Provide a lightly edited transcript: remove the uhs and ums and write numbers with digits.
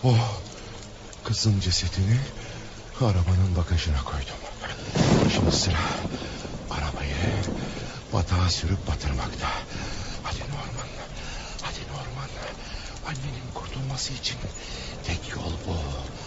Oh, kızın cesedini arabanın bagajına koydum. Şimdi sıra arabayı batağa sürüp batırmakta. Hadi Norman, hadi Norman. Annenin kurtulması için tek yol bu.